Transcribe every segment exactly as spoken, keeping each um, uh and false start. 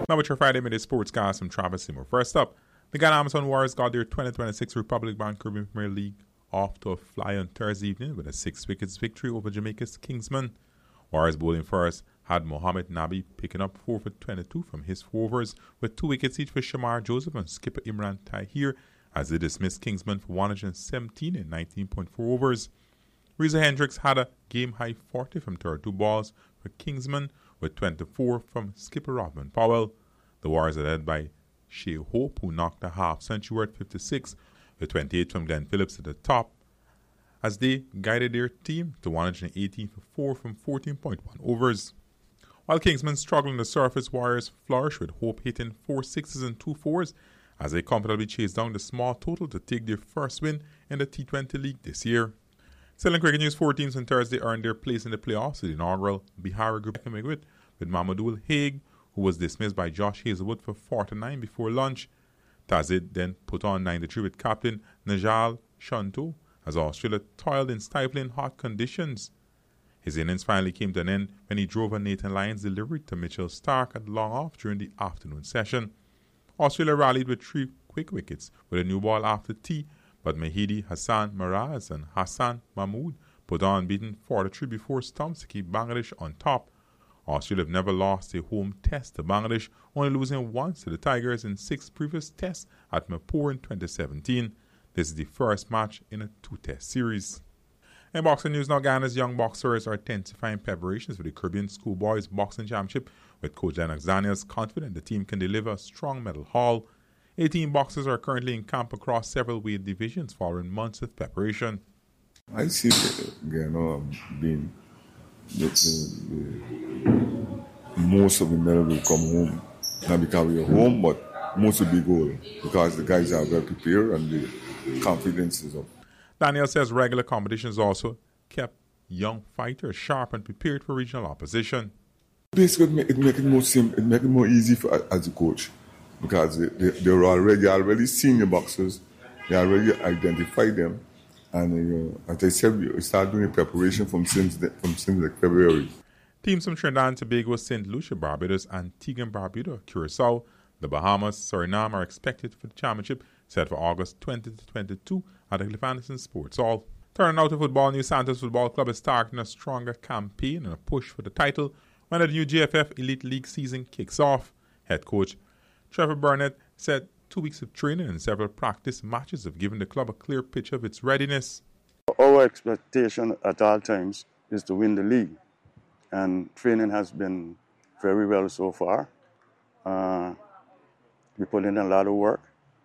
Now with your Friday Midday Sportscast from Travis Seymour. First up, the Ghana Amazon Warriors got their twenty twenty-six Republic Bank Caribbean Premier League off to a fly on Thursday evening with a six wickets victory over Jamaica's Kingsmen. Warriors bowling first had Mohamed Nabi picking up four for twenty-two from his four overs with two wickets each for Shamar Joseph and skipper Imran Tahir as they dismissed Kingsmen for one hundred seventeen in nineteen point four overs. Reza Hendricks had a game-high forty from thirty-two balls for Kingsmen with twenty-four from skipper Rodman Powell. The Warriors are led by Shea Hope, who knocked a half-century at fifty-six, with twenty-eight from Glenn Phillips at the top, as they guided their team to one hundred eighteen for four from fourteen point one overs. While Kingsmen struggled on the surface, Warriors flourished with Hope hitting four sixes and two fours as they comfortably chased down the small total to take their first win in the T twenty League this year. Still in cricket news, four teams on Thursday earned their place in the playoffs with the inaugural Bihar Group with Mahmoudul Haig, who was dismissed by Josh Hazelwood for forty-nine before lunch. Tazid then put on ninety-three with captain Najal Shanto as Australia toiled in stifling hot conditions. His innings finally came to an end when he drove a Nathan Lyons delivery to Mitchell Stark at long off during the afternoon session. Australia rallied with three quick wickets with a new ball after tea, but Mahidi Hassan Maraz and Hassan Mahmood put on beating forty-three before stumps to keep Bangladesh on top. Australia have never lost a home test to Bangladesh, only losing once to the Tigers in six previous tests at Mayapur in twenty seventeen. This is the first match in a two-test series. In boxing news now, Ghana's young boxers are intensifying preparations for the Caribbean Schoolboys Boxing Championship, with Coach Lennox Daniels confident the team can deliver a strong medal haul. eighteen boxers are currently in camp across several weight divisions following months of preparation. I see Ghana being the, the, the, most of the medal will come home. Not because we are home, but most will be gold because the guys are well prepared and the confidence is up. Daniel says regular competitions also kept young fighters sharp and prepared for regional opposition. Basically, it makes it more simple, it makes it more easy for as a coach because they, they, they're already already senior boxers. They already identify them, and uh, as I said, we start doing preparation from since the, from since like February. Teams from Trinidad and Tobago, Saint Lucia, Barbados, Antigua and Barbuda, Curacao, the Bahamas, Suriname are expected for the championship set for August twentieth to twenty-second at the Cliff Anderson Sports Hall. Turning out to football news, Santos Football Club is starting a stronger campaign and a push for the title when the new G F F Elite League season kicks off. Head coach Trevor Burnett said two weeks of training and several practice matches have given the club a clear picture of its readiness. Our expectation at all times is to win the league, and training has been very well so far. Uh, we put in a lot of work.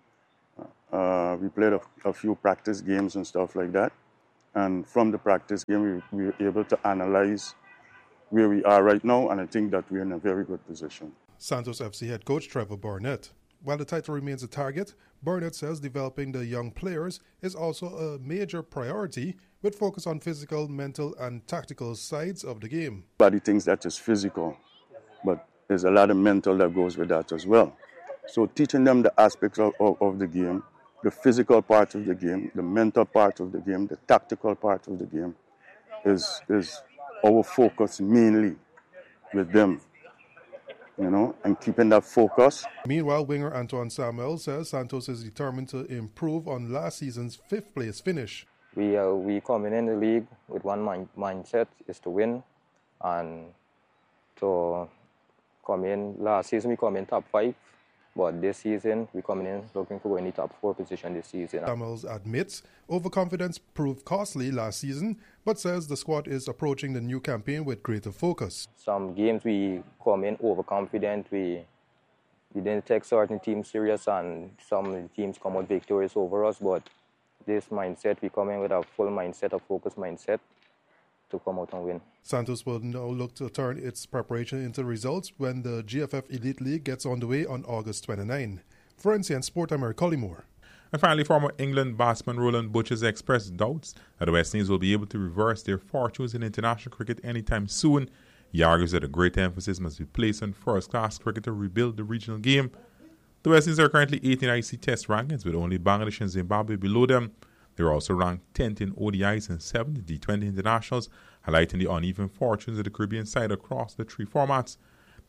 Uh, we played a, a few practice games and stuff like that, and from the practice game we, we were able to analyze where we are right now, and I think that we're in a very good position. Santos F C head coach Trevor Burnett. While the title remains a target, Burnett says developing the young players is also a major priority with focus on physical, mental and tactical sides of the game. Everybody thinks that is physical, but there's a lot of mental that goes with that as well. So teaching them the aspects of, of, of the game, the physical part of the game, the mental part of the game, the tactical part of the game is, is our focus mainly with them. You know, and keeping that focus. Meanwhile, winger Antoine Samuel says Santos is determined to improve on last season's fifth place finish. We uh, we coming in the league with one mind, mindset is to win, and to come in. Last season we come in top five, but this season we coming in looking for any top four position this season. Samuels admits overconfidence proved costly last season, but says the squad is approaching the new campaign with greater focus. Some games we come in overconfident, we we didn't take certain teams serious, and some teams come out victorious over us, but this mindset, we come in with a full mindset, a focused mindset to come out and win. Santos will now look to turn its preparation into results when the G F F Elite League gets underway on August twenty-ninth. For N C N Sport, I'm Eric Collymore. And finally, former England batsman Roland Butcher has expressed doubts that the West Indies will be able to reverse their fortunes in international cricket anytime soon. He argues that a great emphasis must be placed on first-class cricket to rebuild the regional game. The West Indies are currently eighth in I C C Test rankings, with only Bangladesh and Zimbabwe below them. They are also ranked tenth in O D Is and seventh in D twenty internationals, highlighting the uneven fortunes of the Caribbean side across the three formats.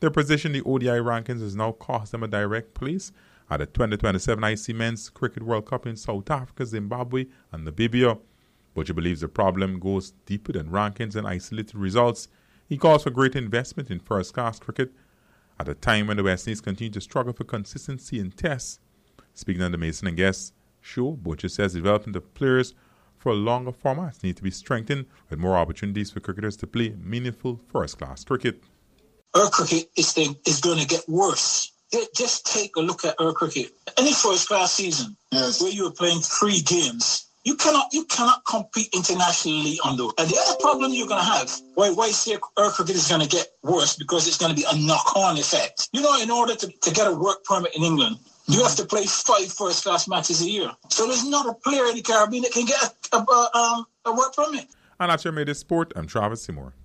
Their position in the O D I rankings has now cost them a direct place at the twenty twenty-seven I C Men's Cricket World Cup in South Africa, Zimbabwe, and Namibia. Butcher believes the problem goes deeper than rankings and isolated results. He calls for great investment in first-class cricket at a time when the West Indies continue to struggle for consistency in tests. Speaking on the Mason and Guest show, Butcher says development of players for longer formats need to be strengthened with more opportunities for cricketers to play meaningful first-class cricket. Our cricket is, the, is going to get worse. Just take a look at our cricket. Any first-class season yes. where you are playing three games, You cannot you cannot compete internationally on those. And the other problem you're going to have, why, why say our cricket is going to get worse, because it's going to be a knock-on effect. You know, in order to, to get a work permit in England, you have to play five first-class matches a year. So there's not a player in the Caribbean that can get a, a, a, um, a work permit. And that's your made this sport. I'm Travis Seymour.